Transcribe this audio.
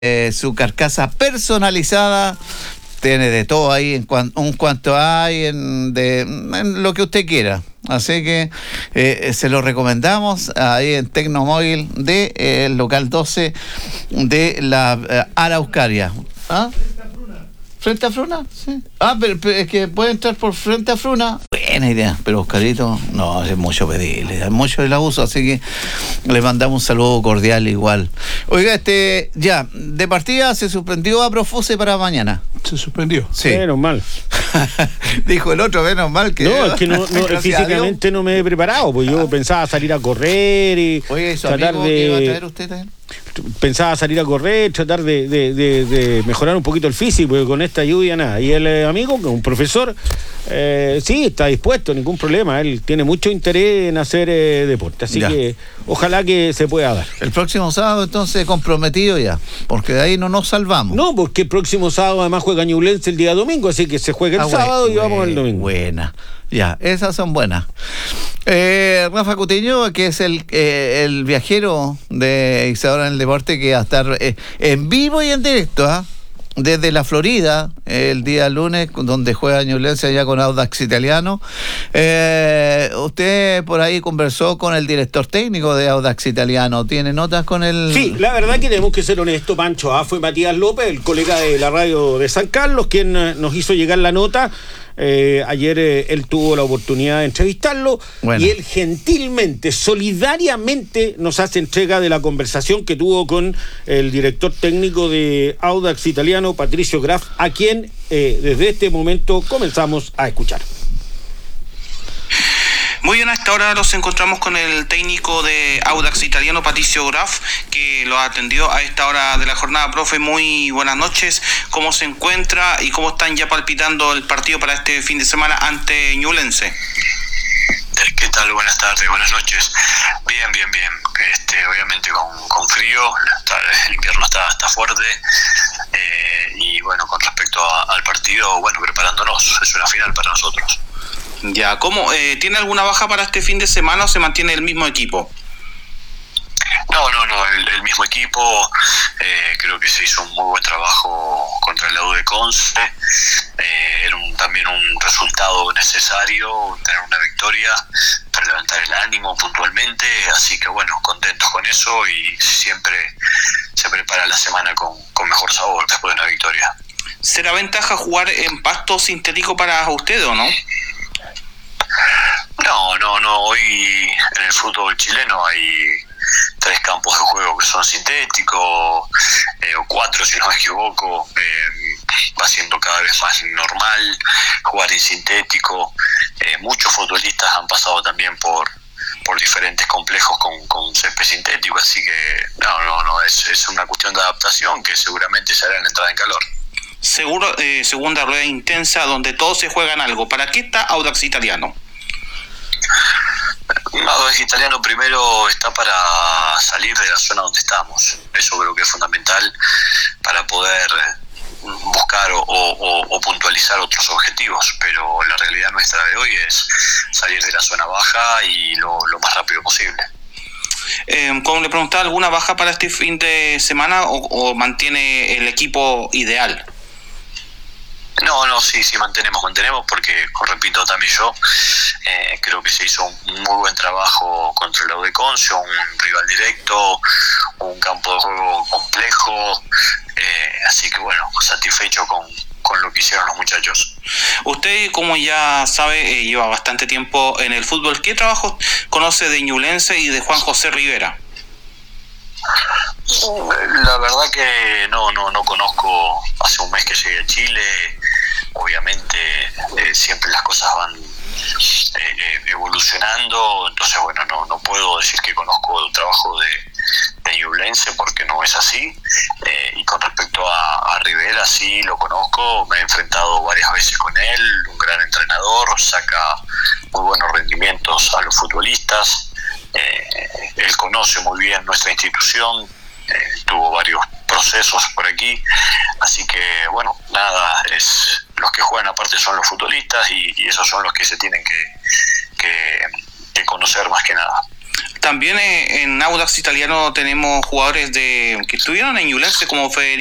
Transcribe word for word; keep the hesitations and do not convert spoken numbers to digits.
eh, su carcasa personalizada. Tiene de todo ahí, en cuan, un cuanto hay, en, de, en lo que usted quiera. Así que eh, se lo recomendamos ahí en Tecnomóvil de eh, el local doce de la eh, Araucaria. ¿Ah? ¿Frente a Fruna? Sí. Ah, pero, pero es que puede entrar por frente a Fruna. Buena idea, pero Oscarito, no, es mucho pedirle, es mucho el abuso, así que le mandamos un saludo cordial igual. Oiga, este, ya, de partida se suspendió a Profuse para mañana. Se suspendió. Sí. Menos mal. Dijo el otro, menos mal que... No, es que no, no físicamente no me he preparado, pues yo pensaba salir a correr y Oye, ¿su tratar amigo de... que iba a traer usted también? Pensaba salir a correr, tratar de, de, de, de mejorar un poquito el físico, porque con esta lluvia nada. Y el eh, amigo, que es un profesor, eh, sí, está dispuesto, ningún problema. Él tiene mucho interés en hacer eh, deporte, así ya. que ojalá que se pueda dar. El próximo sábado, entonces, comprometido ya, porque de ahí no nos salvamos. No, porque el próximo sábado además juega Ñublense el día domingo, así que se juega el ah, sábado bueno, y vamos el domingo. Buena. Ya, esas son buenas. Eh, Rafa Cutiño, que es el, eh, el viajero de Isadora en el Deporte, que va a estar eh, en vivo y en directo, ¿eh? desde la Florida, el día lunes, donde juega Ñublense allá con Audax Italiano. Eh, usted por ahí conversó con el director técnico de Audax Italiano. ¿Tiene notas con el...? Sí, la verdad que tenemos que ser honestos, Pancho. Ah, fue Matías López, el colega de la radio de San Carlos, quien eh, nos hizo llegar la nota. Eh, ayer eh, él tuvo la oportunidad de entrevistarlo bueno. y él gentilmente, solidariamente nos hace entrega de la conversación que tuvo con el director técnico de Audax Italiano, Patricio Graf, a quien eh, desde este momento comenzamos a escuchar. Muy bien, a esta hora nos encontramos con el técnico de Audax Italiano, Patricio Graf, que lo atendió a esta hora de la jornada. Profe, muy buenas noches. ¿Cómo se encuentra y cómo están ya palpitando el partido para este fin de semana ante Ñublense? ¿Qué tal? Buenas tardes, buenas noches. Bien, bien, bien. Este, obviamente con, con frío, el invierno está, está fuerte. Eh, y bueno, con respecto a, al partido, bueno, preparándonos. Es una final para nosotros. Ya, ¿cómo? Eh, ¿Tiene alguna baja para este fin de semana o se mantiene el mismo equipo? No, no, no, el, el mismo equipo. Eh, creo que se hizo un muy buen trabajo contra el U D Conce. Eh, era un, también un resultado necesario, tener una victoria para levantar el ánimo puntualmente. Así que bueno, contentos con eso y siempre se prepara la semana con, con mejor sabor después de una victoria. ¿Será ventaja jugar en pasto sintético para usted o no? No, no, no. Hoy en el fútbol chileno hay tres campos de juego que son sintéticos, eh, o cuatro si no me equivoco. Eh, va siendo cada vez más normal jugar en sintético. Eh, muchos futbolistas han pasado también por por diferentes complejos con, con césped sintético, así que no, no, no, es, es una cuestión de adaptación que seguramente se hará en la entrada en calor. Seguro, eh, segunda rueda intensa donde todos se juegan algo. ¿Para qué está Audax Italiano? Audax Italiano primero está para salir de la zona donde estamos. Eso creo que es fundamental para poder buscar o, o, o puntualizar otros objetivos, pero la realidad nuestra de hoy es salir de la zona baja y lo, lo más rápido posible. Eh, como le preguntaba, ¿alguna baja para este fin de semana o, o mantiene el equipo ideal? No, no, sí, sí, mantenemos, mantenemos porque, repito, también yo eh, creo que se hizo un muy buen trabajo contra el U D Conce, un rival directo, un campo de juego complejo, eh, así que bueno, satisfecho con, con lo que hicieron los muchachos. Usted, como ya sabe, eh, lleva bastante tiempo en el fútbol. ¿Qué trabajos conoce de Ñublense y de Juan José Rivera? La verdad que no, no, no conozco. Hace un mes que llegué a Chile. Obviamente eh, siempre las cosas van eh, evolucionando, entonces bueno, no, no puedo decir que conozco el trabajo de, de Ñublense porque no es así. Eh, y con respecto a, a Rivera, sí lo conozco, me he enfrentado varias veces con él, un gran entrenador, saca muy buenos rendimientos a los futbolistas. Eh, él conoce muy bien nuestra institución, eh, tuvo varios procesos por aquí, así que bueno, nada, es los que juegan aparte son los futbolistas y, y esos son los que se tienen que, que, que conocer más que nada. También eh, en Audax Italiano tenemos jugadores de que estuvieron en Ñublense como Federico